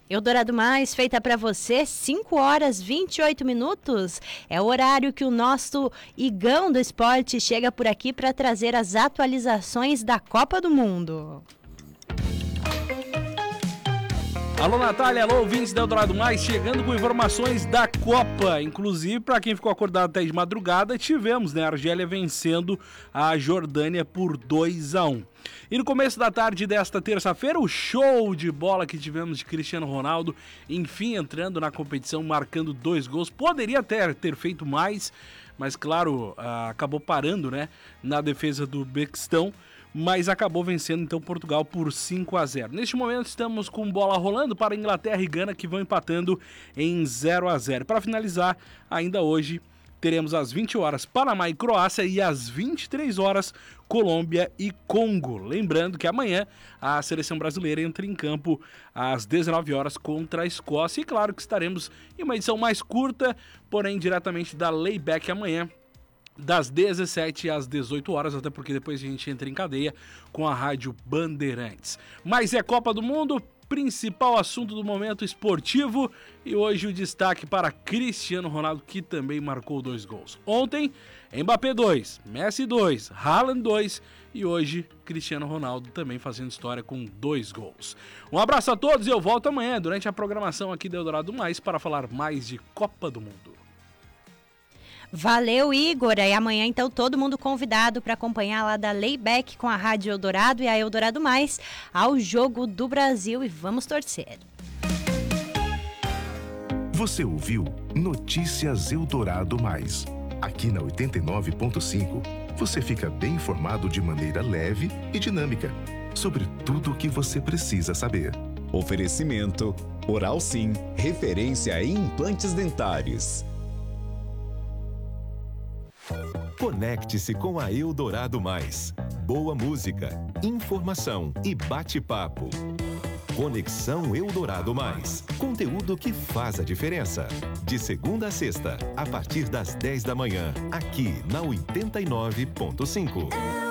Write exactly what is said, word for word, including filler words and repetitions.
Eldorado Mais, feita para você, cinco horas e vinte e oito minutos. É o horário que o nosso Igão do Esporte chega por aqui para trazer as atualizações da Copa do Mundo. Alô, Natália, alô, ouvintes da Eldorado Mais, chegando com informações da Copa. Inclusive, para quem ficou acordado até de madrugada, tivemos, né, a Argélia vencendo a Jordânia por dois a um. E no começo da tarde desta terça-feira, o show de bola que tivemos de Cristiano Ronaldo, enfim, entrando na competição, marcando dois gols. Poderia até ter feito mais, mas claro, acabou parando, né, na defesa do Uzbequistão. Mas acabou vencendo então Portugal por cinco a zero. Neste momento estamos com bola rolando para Inglaterra e Gana, que vão empatando em zero a zero. Para finalizar, ainda hoje teremos às vinte horas Panamá e Croácia e às vinte e três horas Colômbia e Congo. Lembrando que amanhã a seleção brasileira entra em campo às dezenove horas contra a Escócia. E claro que estaremos em uma edição mais curta, porém diretamente da Layback amanhã, das dezessete às dezoito horas, até porque depois a gente entra em cadeia com a Rádio Bandeirantes. Mas é Copa do Mundo, principal assunto do momento esportivo, e hoje o destaque para Cristiano Ronaldo, que também marcou dois gols. Ontem, Mbappé dois, Messi dois, Haaland dois, e hoje Cristiano Ronaldo também fazendo história com dois gols. Um abraço a todos e eu volto amanhã durante a programação aqui do Eldorado Mais para falar mais de Copa do Mundo. Valeu, Igor. E amanhã, então, todo mundo convidado para acompanhar lá da Layback com a Rádio Eldorado e a Eldorado Mais ao Jogo do Brasil, e vamos torcer. Você ouviu Notícias Eldorado Mais. Aqui na oitenta e nove ponto cinco, você fica bem informado de maneira leve e dinâmica sobre tudo o que você precisa saber. Oferecimento Oral Sim, referência em implantes dentários. Conecte-se com a Eldorado Mais. Boa música, informação e bate-papo. Conexão Eldorado Mais. Conteúdo que faz a diferença. De segunda a sexta, a partir das dez da manhã, aqui na oitenta e nove ponto cinco.